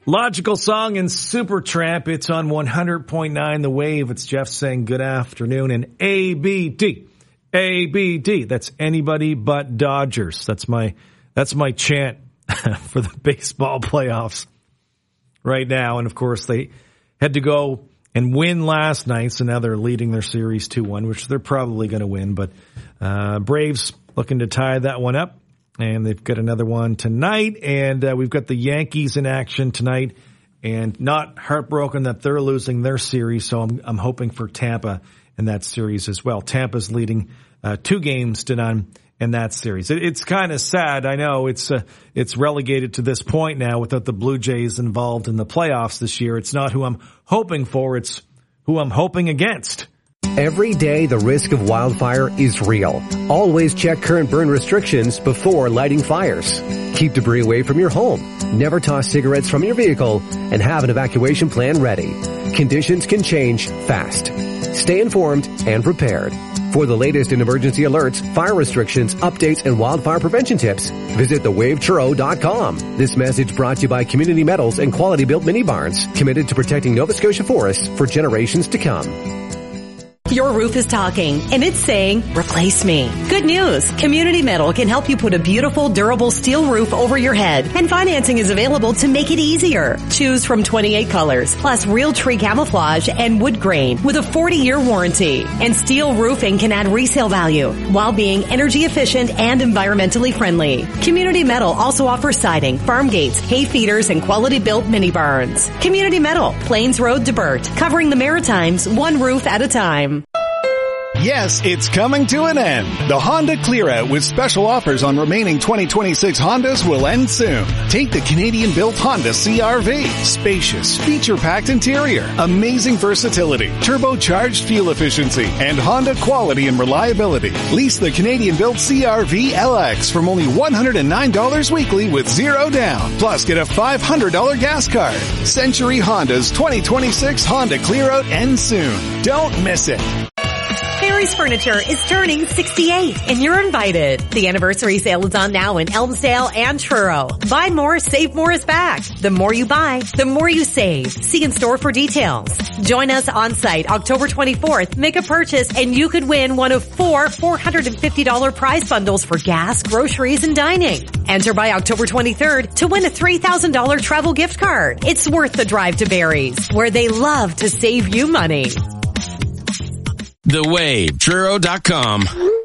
Logical Song and Supertramp. It's on 100.9 The Wave. It's Jeff saying good afternoon. And ABD. ABD. That's anybody but Dodgers. That's my chant for the baseball playoffs right now. And of course, they had to go and win last night. So now they're leading their series 2-1, which they're probably going to win. But Braves looking to tie that one up. And they've got another one tonight, and we've got the Yankees in action tonight, and not heartbroken that they're losing their series, so I'm hoping for Tampa in that series as well. Tampa's leading 2-0 in that series. It's kind of sad. I know it's relegated to this point now without the Blue Jays involved in the playoffs this year. It's not who I'm hoping for, it's who I'm hoping against. Every day, the risk of wildfire is real. Always check current burn restrictions before lighting fires. Keep debris away from your home. Never toss cigarettes from your vehicle, and have an evacuation plan ready. Conditions can change fast. Stay informed and prepared. For the latest in emergency alerts, fire restrictions, updates, and wildfire prevention tips, visit thewavechurro.com. This message brought to you by Community Metals and Quality Built Mini Barns, committed to protecting Nova Scotia forests for generations to come. Your roof is talking, and it's saying, replace me. Good news. Community Metal can help you put a beautiful, durable steel roof over your head, and financing is available to make it easier. Choose from 28 colors, plus real tree camouflage and wood grain with a 40-year warranty. And steel roofing can add resale value while being energy efficient and environmentally friendly. Community Metal also offers siding, farm gates, hay feeders, and quality built mini barns. Community Metal, Plains Road, Debert, covering the Maritimes, one roof at a time. Yes, it's coming to an end. The Honda Clear Out with special offers on remaining 2026 Hondas will end soon. Take the Canadian-built Honda CR-V. Spacious, feature-packed interior, amazing versatility, turbocharged fuel efficiency, and Honda quality and reliability. Lease the Canadian-built CR-V LX from only $109 weekly with zero down. Plus, get a $500 gas card. Century Honda's 2026 Honda Clear Out ends soon. Don't miss it. Barry's Furniture is turning 68, and you're invited. The anniversary sale is on now in Elmsdale and Truro. Buy more, save more is back. The more you buy, the more you save. See in store for details. Join us on site October 24th. Make a purchase, and you could win one of 4 $450 prize bundles for gas, groceries, and dining. Enter by October 23rd to win a $3,000 travel gift card. It's worth the drive to Barry's, where they love to save you money. The Wave, Truro.com.